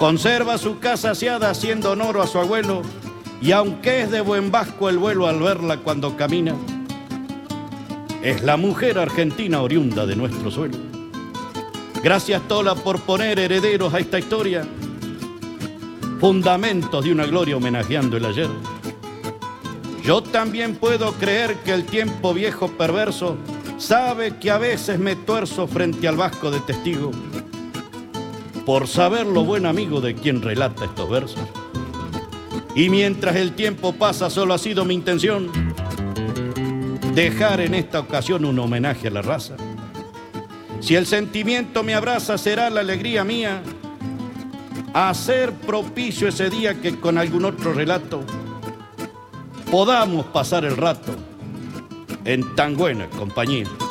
Conserva su casa aseada haciendo honor a su abuelo, y aunque es de buen vasco el vuelo al verla cuando camina, es la mujer argentina oriunda de nuestro suelo. Gracias Tola por poner herederos a esta historia, fundamentos de una gloria homenajeando el ayer. Yo también puedo creer que el tiempo viejo perverso sabe que a veces me tuerzo frente al vasco de testigo, por saber lo buen amigo de quien relata estos versos. Y mientras el tiempo pasa, solo ha sido mi intención dejar en esta ocasión un homenaje a la raza. Si el sentimiento me abraza, será la alegría mía hacer propicio ese día que con algún otro relato podamos pasar el rato en tan buena compañía.